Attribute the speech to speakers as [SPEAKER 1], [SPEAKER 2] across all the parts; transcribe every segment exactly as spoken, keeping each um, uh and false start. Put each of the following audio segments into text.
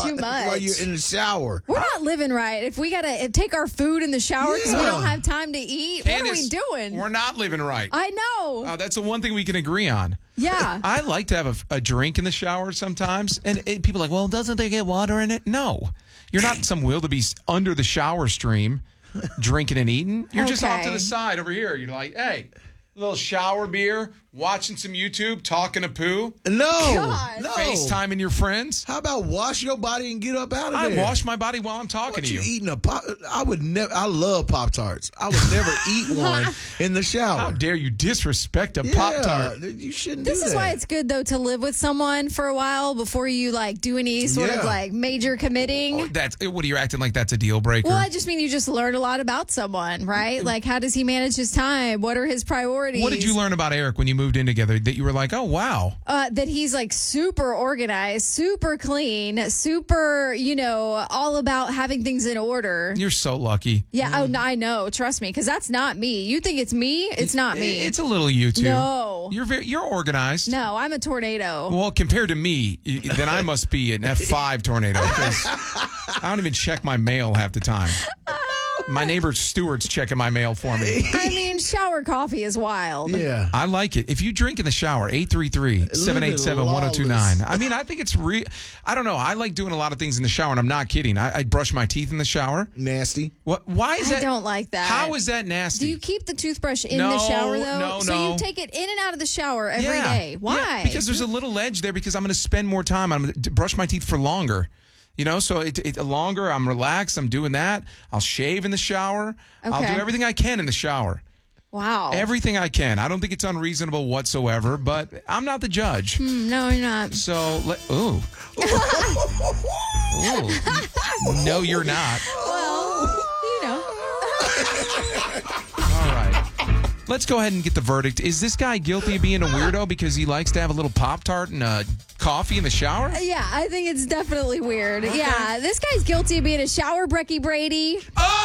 [SPEAKER 1] while,
[SPEAKER 2] too much.
[SPEAKER 1] while you're in the shower.
[SPEAKER 2] We're not living right. If we got to take our food in the shower because
[SPEAKER 1] Yeah.
[SPEAKER 2] we don't have time to eat,
[SPEAKER 3] Candace,
[SPEAKER 2] what are we doing?
[SPEAKER 3] We're not living right.
[SPEAKER 2] I know.
[SPEAKER 3] Oh, that's the one thing we can agree on.
[SPEAKER 2] Yeah.
[SPEAKER 3] I like to have a, a drink in the shower sometimes. And it, people are like, well, doesn't there get water in it? No. You're not some wildebeest under the shower stream drinking and eating. You're just off to
[SPEAKER 2] Okay.
[SPEAKER 3] the side over here. You're like, hey, a little shower beer, watching some YouTube, talking to poo,
[SPEAKER 1] No,
[SPEAKER 2] God.
[SPEAKER 1] no.
[SPEAKER 3] FaceTiming your friends.
[SPEAKER 1] How about wash your body and get up out of
[SPEAKER 3] I
[SPEAKER 1] there?
[SPEAKER 3] wash my body while I'm talking
[SPEAKER 1] What,
[SPEAKER 3] to
[SPEAKER 1] you
[SPEAKER 3] you.
[SPEAKER 1] eating a pop? I would never. I love Pop Tarts. I would never eat one in the shower.
[SPEAKER 3] How dare you disrespect a
[SPEAKER 1] yeah,
[SPEAKER 3] Pop-Tart?
[SPEAKER 1] You shouldn't
[SPEAKER 2] This
[SPEAKER 1] do
[SPEAKER 2] is
[SPEAKER 1] that.
[SPEAKER 2] why it's good, though, to live with someone for a while before you, like, do any sort
[SPEAKER 1] Yeah.
[SPEAKER 2] of, like, major committing.
[SPEAKER 3] Oh, that's what are you acting like that's a deal breaker?
[SPEAKER 2] Well, I just mean you just learn a lot about someone, right? Like, how does he manage his time? What are his priorities?
[SPEAKER 3] What did you learn about Eric when you moved in together that you were like, oh, wow?
[SPEAKER 2] Uh, that he's like super organized, super clean, super, you know, all about having things in order.
[SPEAKER 3] You're so lucky.
[SPEAKER 2] Yeah, oh, no, I know. Trust me, because that's not me. You think it's me? It's not me.
[SPEAKER 3] It's a little you too.
[SPEAKER 2] No.
[SPEAKER 3] You're very, you're organized.
[SPEAKER 2] No, I'm a tornado.
[SPEAKER 3] Well, compared to me, y- then I must be an F five tornado because I don't even check my mail half the time. My neighbor Stuart's checking my mail for me.
[SPEAKER 2] I mean, shower coffee is wild.
[SPEAKER 1] Yeah.
[SPEAKER 3] I like it. If you drink in the shower, eight three three, seven eight seven, one oh two nine. I mean, I think it's real. I don't know. I like doing a lot of things in the shower, and I'm not kidding. I, I brush my teeth in the shower.
[SPEAKER 1] Nasty.
[SPEAKER 3] What? Why is
[SPEAKER 2] I
[SPEAKER 3] that?
[SPEAKER 2] don't like that.
[SPEAKER 3] How is that nasty?
[SPEAKER 2] Do you keep the toothbrush in
[SPEAKER 3] No,
[SPEAKER 2] the shower, though?
[SPEAKER 3] no,
[SPEAKER 2] so
[SPEAKER 3] no.
[SPEAKER 2] you take it in and out of the shower every day.
[SPEAKER 3] Yeah.
[SPEAKER 2] Why?
[SPEAKER 3] Yeah, because there's a little ledge there because I'm going to spend more time. I'm going to brush my teeth for longer. You know, so it, it longer, I'm relaxed, I'm doing that. I'll shave in the shower. I'll do
[SPEAKER 2] Okay.
[SPEAKER 3] everything I can in the shower.
[SPEAKER 2] Wow.
[SPEAKER 3] Everything I can. I don't think it's unreasonable whatsoever, but I'm not the judge.
[SPEAKER 2] Mm, no, you're not.
[SPEAKER 3] So, let, ooh. Ooh. No, you're not.
[SPEAKER 2] Well, you know.
[SPEAKER 3] All right. Let's go ahead and get the verdict. Is this guy guilty of being a weirdo because he likes to have a little Pop-Tart and a coffee in the shower?
[SPEAKER 2] Yeah, I think it's definitely weird. Yeah, this guy's guilty of being a shower Brecky Brady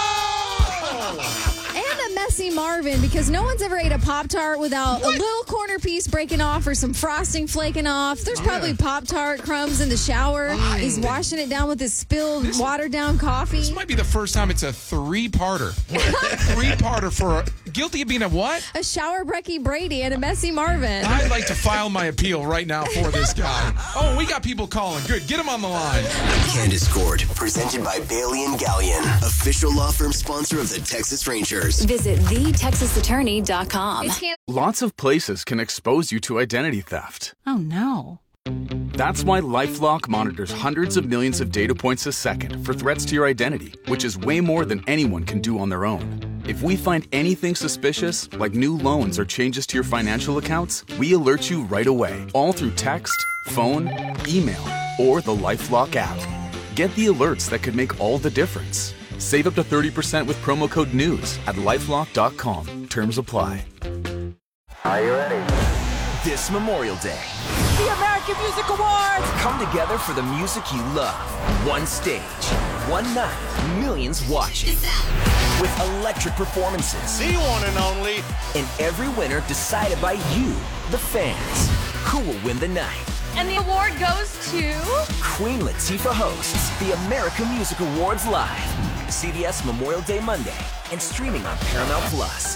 [SPEAKER 3] Oh!
[SPEAKER 2] and a messy Marvin because no one's ever ate a Pop-Tart without a little corner piece breaking off or some frosting flaking off. There's probably Pop-Tart crumbs in the shower. He's washing it down with his spilled, watered-down coffee.
[SPEAKER 3] This might be the first time it's a three-parter. Three-parter for a, guilty of being a what?
[SPEAKER 2] A shower Brecky Brady and a messy Marvin.
[SPEAKER 3] I'd like to file my appeal right now for this guy. Oh, we got people calling. Good. Get him on the line.
[SPEAKER 4] Candace Court, presented by Bailey and Gallion, official law firm sponsor of the Texas Rangers.
[SPEAKER 5] Visit the texas attorney dot com.
[SPEAKER 6] Lots of places can expose you to identity theft.
[SPEAKER 7] Oh, no.
[SPEAKER 6] That's why LifeLock monitors hundreds of millions of data points a second for threats to your identity, which is way more than anyone can do on their own. If we find anything suspicious, like new loans or changes to your financial accounts, we alert you right away, all through text, phone, email, or the LifeLock app. Get the alerts that could make all the difference. Save up to thirty percent with promo code NEWS at lifelock dot com. Terms apply.
[SPEAKER 4] Are you ready? This Memorial Day,
[SPEAKER 8] The American Music Awards!
[SPEAKER 4] come together for the music you love. One stage, one night, millions watching. With electric performances.
[SPEAKER 9] The one and only.
[SPEAKER 4] And every winner decided by you, the fans. Who will win the night?
[SPEAKER 8] And the award goes to...
[SPEAKER 4] Queen Latifah hosts the American Music Awards live. C B S Memorial Day Monday and streaming on Paramount Plus.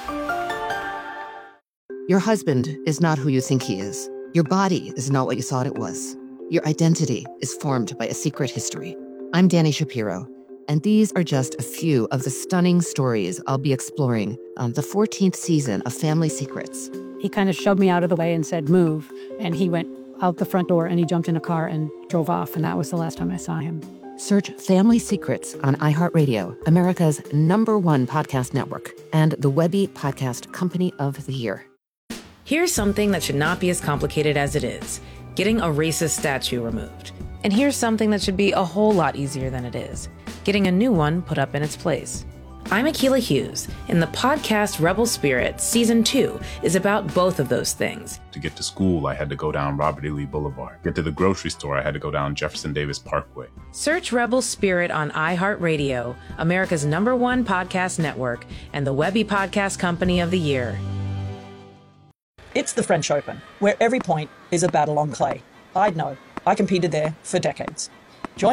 [SPEAKER 10] Your husband is not who you think he is. Your body is not what you thought it was. Your identity is formed by a secret history. I'm Danny Shapiro, and these are just a few of the stunning stories I'll be exploring on the fourteenth season of Family Secrets.
[SPEAKER 7] He kind of shoved me out of the way and said, move. And he went out the front door and he jumped in a car and drove off. And that was the last time I saw him.
[SPEAKER 10] Search Family Secrets on iHeartRadio, America's number one podcast network, and the Webby Podcast Company of the Year.
[SPEAKER 11] Here's something that should not be as complicated as it is: getting a racist statue removed. And here's something that should be a whole lot easier than it is: getting a new one put up in its place. I'm Akilah Hughes, and the podcast Rebel Spirit Season two is about both of those things.
[SPEAKER 12] To get to school, I had to go down Robert E. Lee Boulevard. Get to the grocery store, I had to go down Jefferson Davis Parkway.
[SPEAKER 11] Search Rebel Spirit on iHeartRadio, America's number one podcast network, and the Webby Podcast Company of the Year.
[SPEAKER 8] It's the French Open, where every point is a battle on clay. I'd know. I competed there for decades.